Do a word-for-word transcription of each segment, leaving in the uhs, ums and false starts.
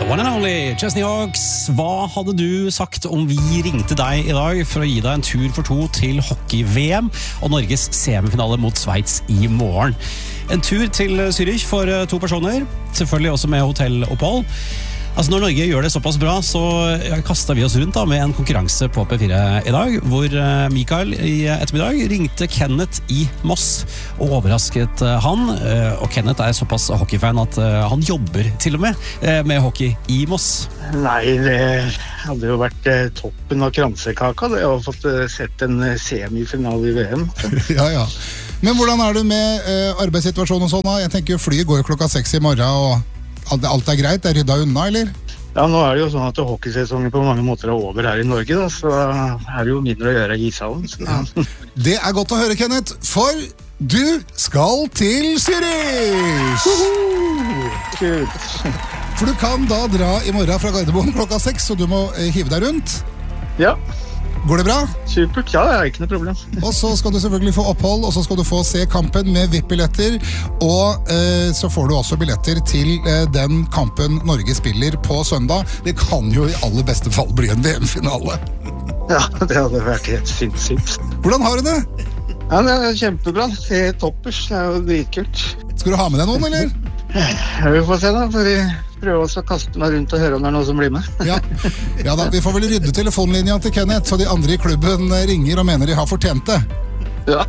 One and only, Chesney Hawks. Hva hadde du sagt om vi ringte deg i dag for å gi deg en tur for to til hockey-V M og Norges semifinale mot Sveits i morgen? En tur til Zürich for to personer, selvfølgelig også med hotellopphold. Altså når Norge gjør det såpass bra, så kastet vi oss rundt da, med en konkurranse på P fire i dag, hvor Mikael i ettermiddag ringte Kenneth i Moss og overrasket han. Og Kenneth er såpass hockeyfan at han jobber til og med med hockey i Moss. Nei, det hadde jo vært toppen av kransekaka, det å ha fått sett en semifinale i V M. Ja, ja. Men hvordan er du med uh, arbeidssituasjonen og sånn da? Jeg tenker jo flyet går jo klokka seks i morgen, og alt er greit? Det er ryddet unna, eller? Ja, nå er det jo sånn at hockeysesongen på mange måter er over her i Norge, da, så er det jo mindre å gjøre i ishallen. Så. Det er godt å høre, Kenneth, for du skal til Zürich! Kult! For du kan da dra i morgen fra Gardermoen klokka seks, så du må eh, hive deg rundt. Ja. Går det bra? Supert, ja, det er ikke noe problem. Og så skal du selvfølgelig få opphold, og så skal du få se kampen med V I P-billetter, og eh, så får du også billetter til eh, den kampen Norge spiller på søndag. Det kan jo i aller beste fall bli en V M-finale. Ja, det hadde vært helt sinnssykt. Hvordan har du det? Ja, det er kjempebra. Det er toppers, det er jo dritkult. Skal du ha med deg noen, eller? Jeg vil få se da, for jeg prøver også å kaste meg rundt og høre om det er noen som blir med. Ja, ja da, vi får vel rydde telefonlinja til Kenneth, så de andre i klubben ringer og mener de har fortjent det. Ja.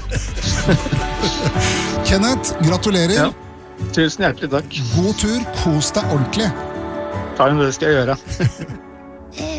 Kenneth, gratulerer. Ja. Tusen hjertelig takk. God tur, kos deg ordentlig. Ta en det skal jeg gjøre.